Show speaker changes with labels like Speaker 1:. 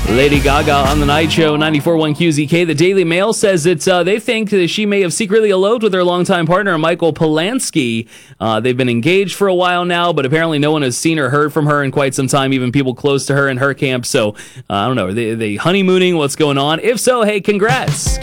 Speaker 1: Lady Gaga on the Night Show, 94.1 QZK. The Daily Mail says that they think that she may have secretly eloped with her longtime partner, Michael Polanski. They've been engaged for a while now, but apparently no one has seen or heard from her in quite some time, even people close to her in her camp. So, I don't know, are they honeymooning? What's going on? If so, hey, congrats.